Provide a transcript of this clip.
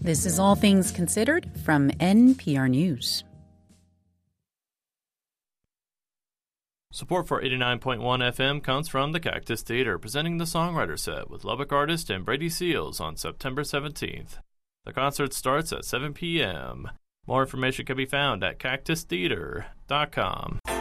This is All Things Considered from NPR News. Support for 89.1 FM comes from the Cactus Theater, presenting the Songwriter Set with Lubbock artist and Brady Seals on September 17th. The concert starts at 7 p.m. More information can be found at cactustheater.com.